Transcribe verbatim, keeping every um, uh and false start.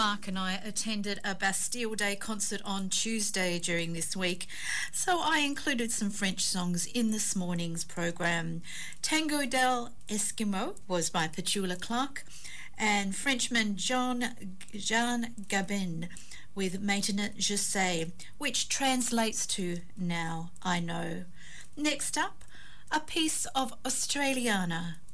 Mark and I attended a Bastille Day concert on Tuesday during this week, so I included some French songs in this morning's program. Tango del Eskimo was by Petula Clark, and Frenchman John Jean Gabin with Maintenant Je sais, which translates to Now I Know. Next up, a piece of Australiana